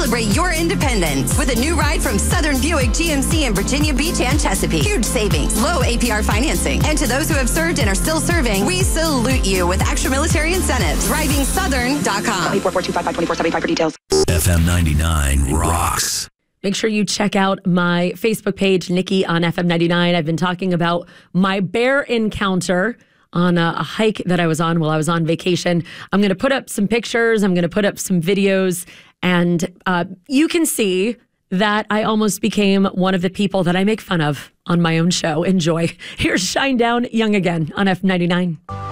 Celebrate your independence with a new ride from Southern Buick GMC in Virginia Beach and Chesapeake. Huge savings, low APR financing. And to those who have served and are still serving, we salute you with extra military incentives. DrivingSouthern.com. 844-255-2475 for details. FM 99 rocks. Make sure you check out my Facebook page, Nikki on FM 99. I've been talking about my bear encounter on a hike that I was on while I was on vacation. I'm going to put up some pictures. I'm going to put up some videos. And you can see that I almost became one of the people that I make fun of on my own show. Enjoy. Here's Shinedown, Young Again on FM 99.